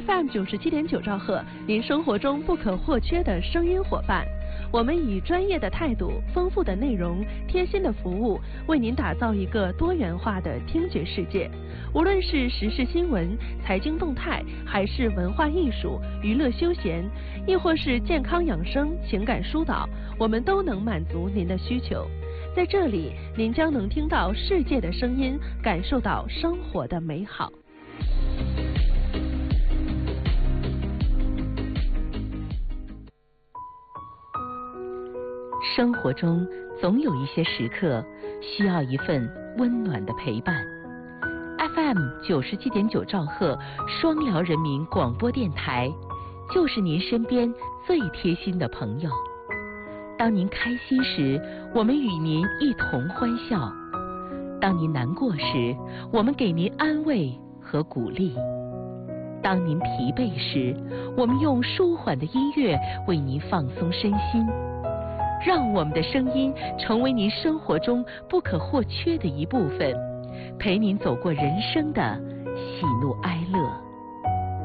FM 97.9兆赫，您生活中不可或缺的声音伙伴。我们以专业的态度、丰富的内容、贴心的服务，为您打造一个多元化的听觉世界。无论是时事新闻、财经动态，还是文化艺术、娱乐休闲，亦或是健康养生、情感疏导，我们都能满足您的需求。在这里，您将能听到世界的声音，感受到生活的美好。 生活中总有一些时刻需要一份温暖的陪伴。FM 97.9兆赫双辽人民广播电台，就是您身边最贴心的朋友。当您开心时，我们与您一同欢笑；当您难过时，我们给您安慰和鼓励；当您疲惫时，我们用舒缓的音乐为您放松身心。让我们的声音成为您生活中不可或缺的一部分，陪您走过人生的喜怒哀乐。